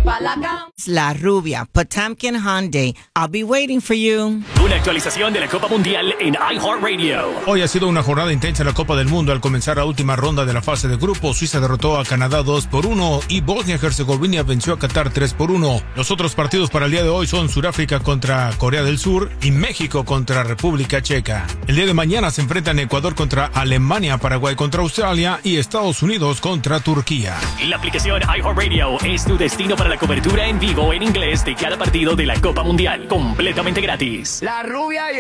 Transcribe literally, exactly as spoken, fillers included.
La Rubia, Potemkin Hyundai. I'll be waiting for you. Una actualización de la Copa Mundial en iHeartRadio. Hoy ha sido una jornada intensa en la Copa del Mundo. Al comenzar la última ronda de la fase de grupo, Suiza derrotó a Canadá dos por uno y Bosnia-Herzegovina venció a Qatar tres por uno. Los otros partidos para el día de hoy son Sudáfrica contra Corea del Sur y México contra República Checa. El día de mañana se enfrentan Ecuador contra Alemania, Paraguay contra Australia y Estados Unidos contra Turquía. La aplicación iHeartRadio es tu destino para la cobertura en vivo en inglés de cada partido de la Copa Mundial, completamente gratis. La Rubia y